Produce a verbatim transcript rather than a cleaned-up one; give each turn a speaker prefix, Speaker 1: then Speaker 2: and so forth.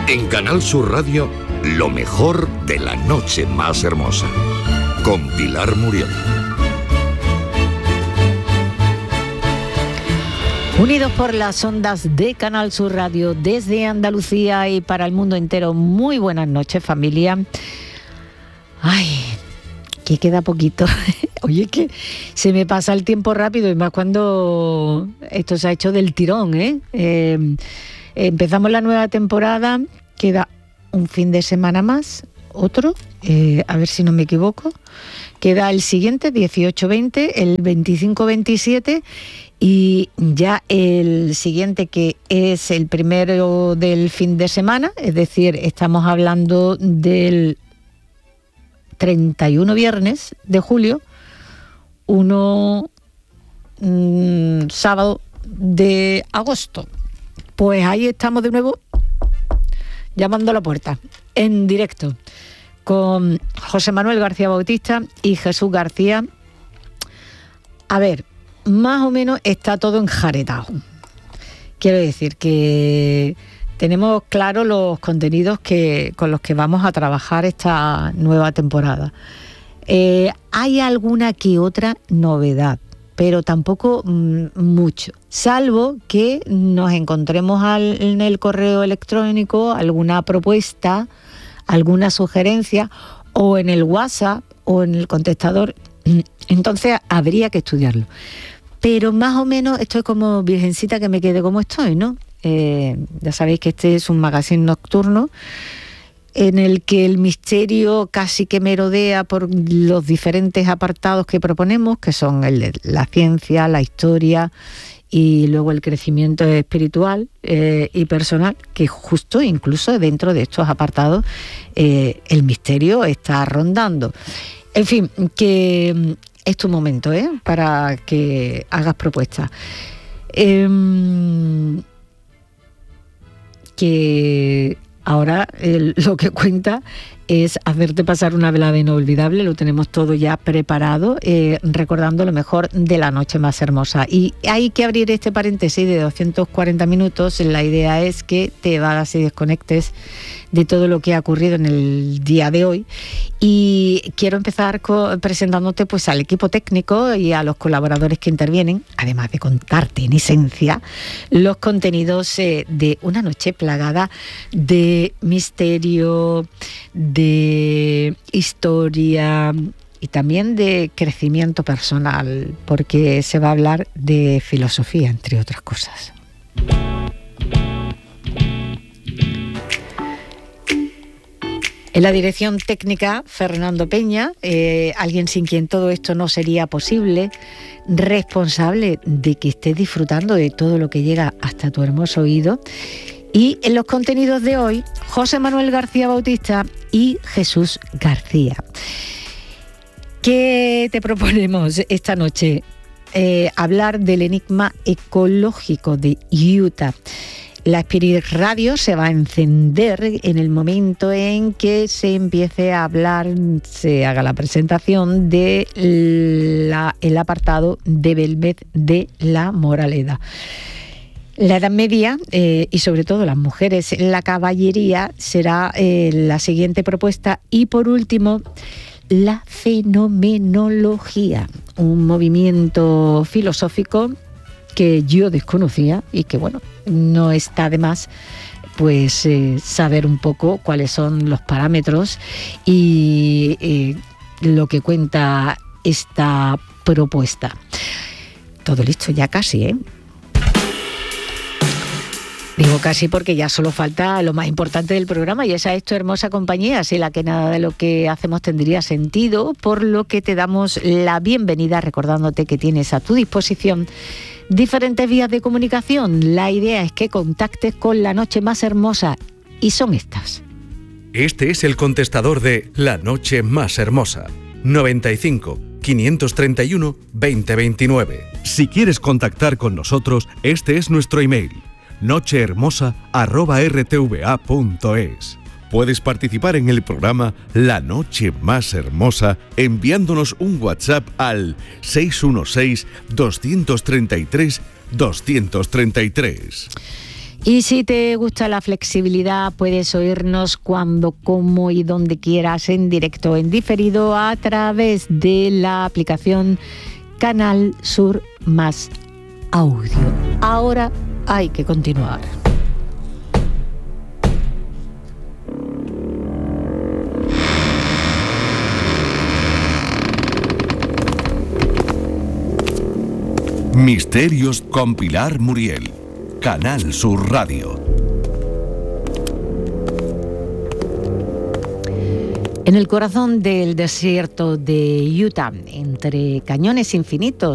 Speaker 1: En Canal Sur Radio, lo mejor de la noche más hermosa. Con Pilar Muriel.
Speaker 2: Unidos por las ondas de Canal Sur Radio desde Andalucía y para el mundo entero. Muy buenas noches, familia. Ay, que queda poquito. Oye, que se me pasa el tiempo rápido y más cuando esto se ha hecho del tirón, ¿eh? Eh, empezamos la nueva temporada, queda un fin de semana más, otro, eh, a ver si no me equivoco. Queda el siguiente, dieciocho veinte, el veinticinco veintisiete y ya el siguiente, que es el primero del fin de semana, es decir, estamos hablando del treinta y uno viernes de julio, uno mmm, sábado de agosto. Pues ahí estamos de nuevo llamando a la puerta, en directo, con José Manuel García Bautista y Jesús García. A ver, más o menos está todo enjaretado. Quiero decir que tenemos claro los contenidos que, con los que vamos a trabajar esta nueva temporada. Eh, hay alguna que otra novedad, pero tampoco mmm, mucho, salvo que nos encontremos al, en el correo electrónico alguna propuesta, alguna sugerencia, o en el WhatsApp o en el contestador. Entonces habría que estudiarlo. Pero más o menos estoy como virgencita que me quede como estoy, ¿no? Eh, ya sabéis que este es un magazine nocturno en el que el misterio casi que merodea por los diferentes apartados que proponemos, que son el de la ciencia, la historia y luego el crecimiento espiritual eh, y personal, que justo incluso dentro de estos apartados eh, el misterio está rondando. En fin, que es tu momento, ¿eh?, para que hagas propuestas. Eh, que ahora eh, lo que cuenta es hacerte pasar una velada inolvidable. Lo tenemos todo ya preparado, eh, recordando lo mejor de la noche más hermosa. Y hay que abrir este paréntesis de doscientos cuarenta minutos. La idea es que te vayas y desconectes de todo lo que ha ocurrido en el día de hoy. Y quiero empezar co- presentándote pues al equipo técnico y a los colaboradores que intervienen, además de contarte en esencia los contenidos eh, de una noche plagada de misterio, de historia y también de crecimiento personal, porque se va a hablar de filosofía, entre otras cosas. En la dirección técnica, Fernando Peña, eh, alguien sin quien todo esto no sería posible, responsable de que estés disfrutando de todo lo que llega hasta tu hermoso oído. Y en los contenidos de hoy, José Manuel García Bautista y Jesús García. ¿Qué te proponemos esta noche? Eh, hablar del enigma ecológico de Utah. La Spirit Radio se va a encender en el momento en que se empiece a hablar, se haga la presentación de la, el apartado de Velvet de La Moraleda. La Edad Media eh, y sobre todo las mujeres en la caballería será eh, la siguiente propuesta. Y por último, la fenomenología, un movimiento filosófico que yo desconocía y que, bueno, no está de más pues eh, saber un poco cuáles son los parámetros y eh, lo que cuenta esta propuesta. Todo listo ya casi, ¿eh? Digo casi porque ya solo falta lo más importante del programa, y esa es tu hermosa compañía, sin la que nada de lo que hacemos tendría sentido, por lo que te damos la bienvenida recordándote que tienes a tu disposición diferentes vías de comunicación. La idea es que contactes con La Noche Más Hermosa, y son estas.
Speaker 3: Este es el contestador de La Noche Más Hermosa, noventa y cinco, quinientos treinta y uno, veinte veintinueve. Si quieres contactar con nosotros, este es nuestro email: nochehermosa arroba r t v a punto es. Puedes participar en el programa La Noche Más Hermosa enviándonos un WhatsApp al seis uno seis, dos tres tres, dos tres tres.
Speaker 2: Y si te gusta la flexibilidad, puedes oírnos cuando, como y donde quieras, en directo, en diferido, a través de la aplicación Canal Sur Más Audio. Ahora hay que continuar.
Speaker 4: Misterios con Pilar Muriel. Canal Sur Radio.
Speaker 2: En el corazón del desierto de Utah, entre cañones infinitos